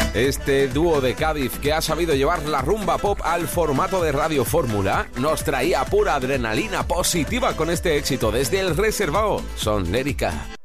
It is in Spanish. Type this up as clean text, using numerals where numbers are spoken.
Este dúo de Cádiz que ha sabido llevar la rumba pop al formato de Radio Fórmula nos traía pura adrenalina positiva con este éxito desde el reservado. Son Lérica.